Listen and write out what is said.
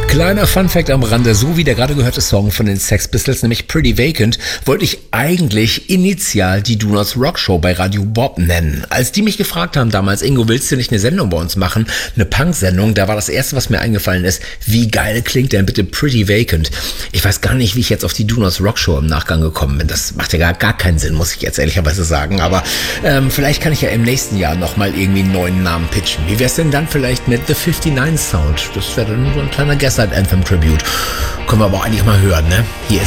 Kleiner Funfact am Rande, so wie der gerade gehörte Song von den Sex Pistols, nämlich Pretty Vacant, wollte ich eigentlich initial die Do Not Rock Show bei Radio Bob nennen. Als die mich gefragt haben damals, Ingo, willst du nicht eine Sendung bei uns machen? Eine Punk-Sendung, da war das erste, was mir eingefallen ist, wie geil klingt denn bitte Pretty Vacant? Ich weiß gar nicht, wie ich jetzt auf die Do Not Rock Show im Nachgang gekommen bin. Das macht ja gar keinen Sinn, muss ich jetzt ehrlicherweise sagen. Aber vielleicht kann ich ja im nächsten Jahr nochmal irgendwie einen neuen Namen pitchen. Wie wär's denn dann vielleicht mit The 59 Sound? Das wäre dann so ein kleiner Guest Anthem Tribute. Können wir aber auch eigentlich mal hören, ne? Hier ist